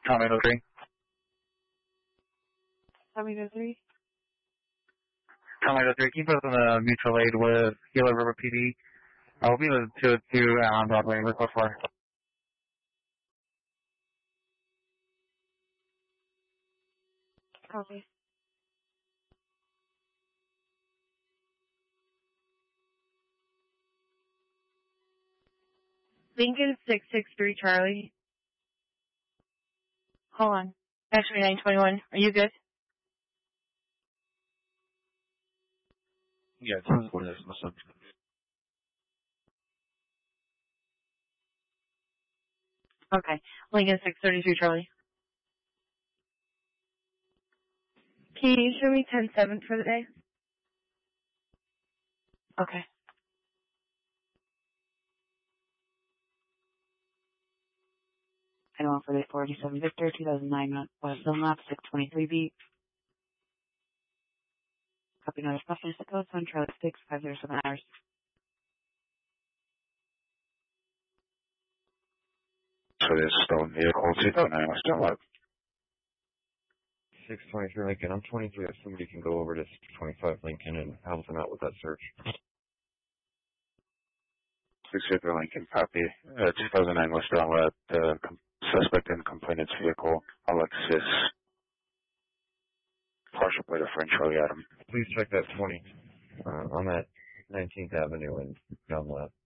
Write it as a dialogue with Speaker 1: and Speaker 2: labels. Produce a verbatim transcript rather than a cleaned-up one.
Speaker 1: Tomato three.
Speaker 2: Tomato three.
Speaker 1: Tomato three, keep us in the mutual aid with Gila River P D. I will be the two oh two on Broadway. Request for.
Speaker 2: Copy. Lincoln six six three Charlie. Hold on. Actually, nine twenty-one. Are you good?
Speaker 3: Yeah, it's what it is. Listen.
Speaker 2: Okay. Lincoln six thirty-three Charlie. Can you show me ten seven for the day? Okay. I know for the forty-seven Victor, two thousand nine West Map, six twenty-three B. Copy notice, Buffalo, Code, Sun, Charlie, six, five zero seven hours.
Speaker 3: So this stolen vehicle, two thousand nine West Dunlap.
Speaker 4: six twenty-three Lincoln. I'm twenty-three. If somebody can go over to six twenty-five Lincoln and help them out with that search.
Speaker 3: six fifty Lincoln, copy. Uh, two thousand nine West Dunlap, uh, com- suspect in complainant's vehicle, Alexis. Partial plate of French Charlie Adam.
Speaker 4: Please check that twenty uh, on that nineteenth Avenue in Dunlap.